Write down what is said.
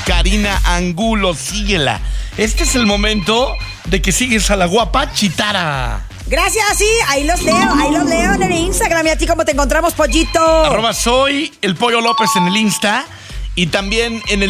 Karina Angulo. Síguela. Este es el momento de que sigues a la guapa Chitara. Gracias, sí, ahí los leo en el Instagram. ¿Y a ti cómo te encontramos, pollito? @soy el Pollo López en el Insta y también en el